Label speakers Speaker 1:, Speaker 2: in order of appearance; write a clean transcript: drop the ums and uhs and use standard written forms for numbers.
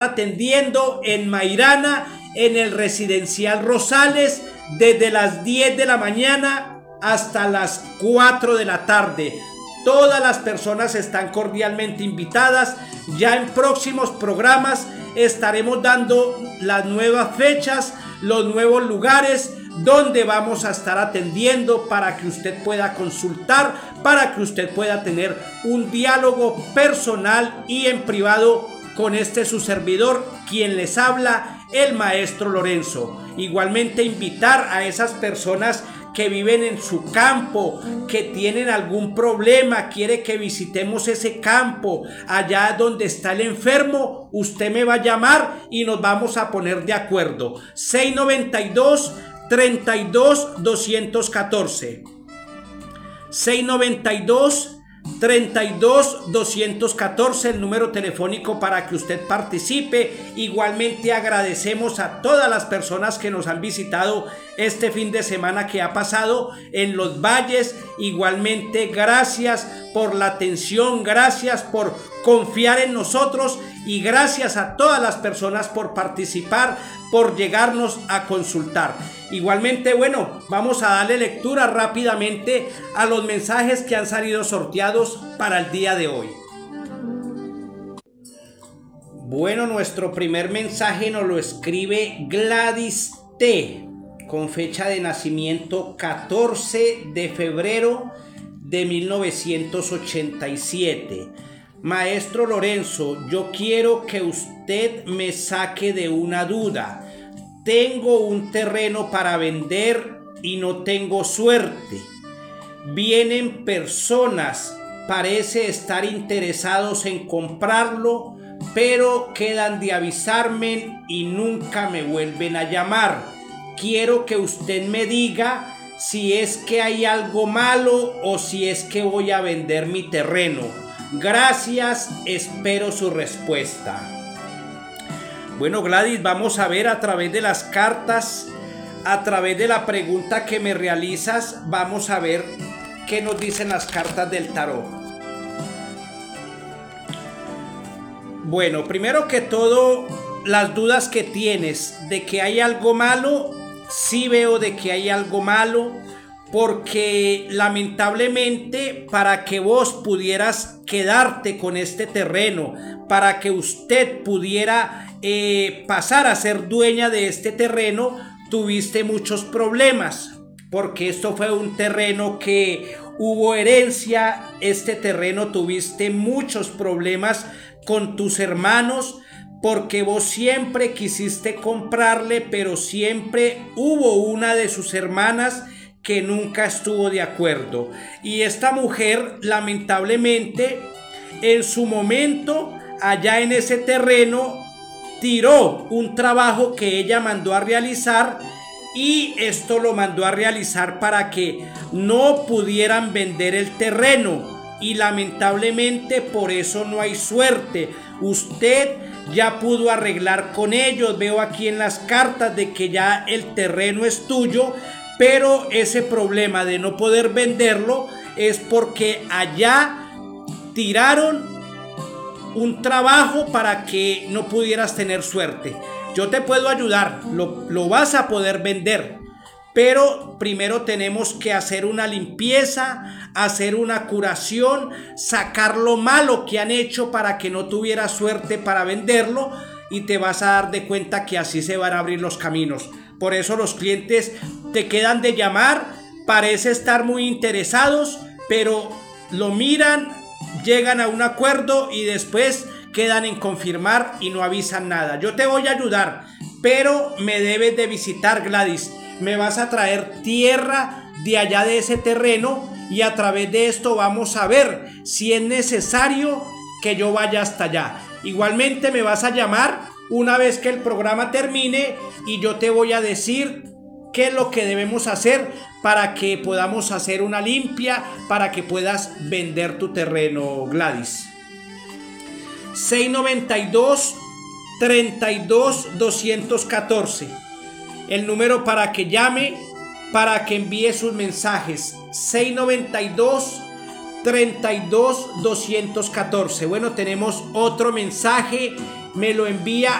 Speaker 1: atendiendo en Mairana, en el residencial Rosales, desde las 10 de la mañana hasta las 4 de la tarde. Todas las personas están cordialmente invitadas. Ya en próximos programas estaremos dando las nuevas fechas, los nuevos lugares donde vamos a estar atendiendo para que usted pueda consultar, para que usted pueda tener un diálogo personal y en privado con su servidor, quien les habla, el maestro Lorenzo. Igualmente invitar a esas personas que viven en su campo, que tienen algún problema, quiere que visitemos ese campo, allá donde está el enfermo, usted me va a llamar y nos vamos a poner de acuerdo. 692-32-214. 692-32-214, el número telefónico para que usted participe. Igualmente agradecemos a todas las personas que nos han visitado este fin de semana que ha pasado en los valles. Igualmente gracias por la atención, gracias por confiar en nosotros y gracias a todas las personas por participar, por llegarnos a consultar. Igualmente, bueno, vamos a darle lectura rápidamente a los mensajes que han salido sorteados para el día de hoy. Bueno, nuestro primer mensaje nos lo escribe Gladys T, con fecha de nacimiento 14 de febrero de 1987. Maestro Lorenzo, yo quiero que usted me saque de una duda. Tengo un terreno para vender y no tengo suerte. Vienen personas, parece estar interesados en comprarlo, pero quedan de avisarme y nunca me vuelven a llamar. Quiero que usted me diga si es que hay algo malo o si es que voy a vender mi terreno. Gracias, espero su respuesta. Bueno, Gladys, vamos a ver a través de las cartas, a través de la pregunta que me realizas, vamos a ver qué nos dicen las cartas del tarot. Bueno, primero que todo, las dudas que tienes de que hay algo malo, sí veo de que hay algo malo, porque lamentablemente para que vos pudieras quedarte con este terreno, para que usted pudiera pasar a ser dueña de este terreno, tuviste muchos problemas, porque esto fue un terreno que hubo herencia. Este terreno tuviste muchos problemas con tus hermanos, porque vos siempre quisiste comprarle, pero siempre hubo una de sus hermanas que nunca estuvo de acuerdo. Y esta mujer, lamentablemente, en su momento, allá en ese terreno, tiró un trabajo que ella mandó a realizar, y esto lo mandó a realizar para que no pudieran vender el terreno, y lamentablemente por eso no hay suerte. Usted ya pudo arreglar con ellos, veo aquí en las cartas de que ya el terreno es tuyo, pero ese problema de no poder venderlo es porque allá tiraron un trabajo para que no pudieras tener suerte. Yo te puedo ayudar, lo vas a poder vender, pero primero tenemos que hacer una limpieza, hacer una curación, sacar lo malo que han hecho para que no tuvieras suerte para venderlo, y te vas a dar de cuenta que así se van a abrir los caminos. Por eso los clientes te quedan de llamar, parece estar muy interesados, pero lo miran, llegan a un acuerdo y después quedan en confirmar y no avisan nada. Yo te voy a ayudar, pero me debes de visitar, Gladys. Me vas a traer tierra de allá de ese terreno, y a través de esto vamos a ver si es necesario que yo vaya hasta allá. Igualmente me vas a llamar una vez que el programa termine y yo te voy a decir qué es lo que debemos hacer para que podamos hacer una limpia, para que puedas vender tu terreno, Gladys. 692-32-214, el número para que llame, para que envíe sus mensajes. 692 32 214. Bueno, tenemos otro mensaje, me lo envía